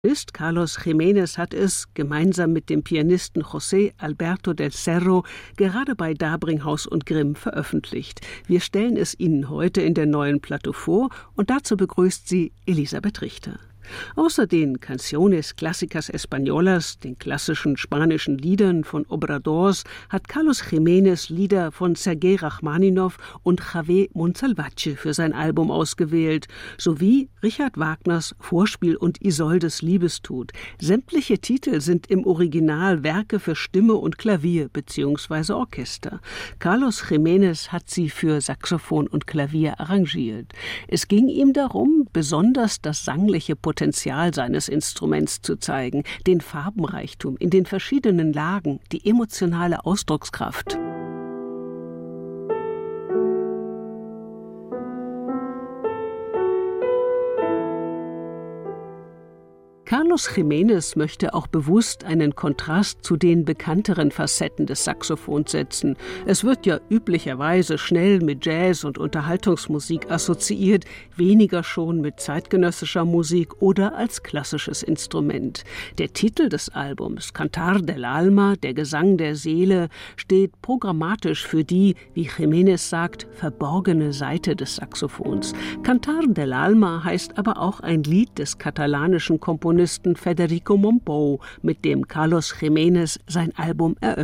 Carlos Jiménez hat es, gemeinsam mit dem Pianisten José Alberto del Cerro, gerade bei Dabringhaus und Grimm veröffentlicht. Wir stellen es Ihnen heute in der neuen Platte vor und dazu begrüßt sie Elisabeth Richter. Außer den Canciones Clásicas Españolas, den klassischen spanischen Liedern von Obradors, hat Carlos Jiménez Lieder von Sergei Rachmaninow und Javé Monsalvatje für sein Album ausgewählt, sowie Richard Wagners Vorspiel und Isoldes Liebestod. Sämtliche Titel sind im Original Werke für Stimme und Klavier bzw. Orchester. Carlos Jiménez hat sie für Saxophon und Klavier arrangiert. Es ging ihm darum, besonders das sangliche Potenzial seines Instruments zu zeigen, den Farbenreichtum in den verschiedenen Lagen, die emotionale Ausdruckskraft. Carlos Jiménez möchte auch bewusst einen Kontrast zu den bekannteren Facetten des Saxophons setzen. Es wird ja üblicherweise schnell mit Jazz und Unterhaltungsmusik assoziiert, weniger schon mit zeitgenössischer Musik oder als klassisches Instrument. Der Titel des Albums, Cantar del Alma, der Gesang der Seele, steht programmatisch für die, wie Jiménez sagt, verborgene Seite des Saxophons. Cantar del Alma heißt aber auch ein Lied des katalanischen Komponisten Federico Mompou, mit dem Carlos Jiménez sein Album eröffnet.